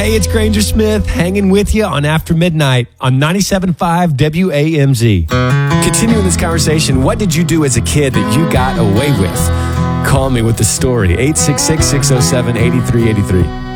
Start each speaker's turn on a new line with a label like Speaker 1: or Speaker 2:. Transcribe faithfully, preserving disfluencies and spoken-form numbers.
Speaker 1: Hey, it's Granger Smith hanging with you on After Midnight on ninety-seven point five W A M Z. Continuing this conversation, what did you do as a kid that you got away with? Call me with the story, eight six six, six oh seven, eight three eight three.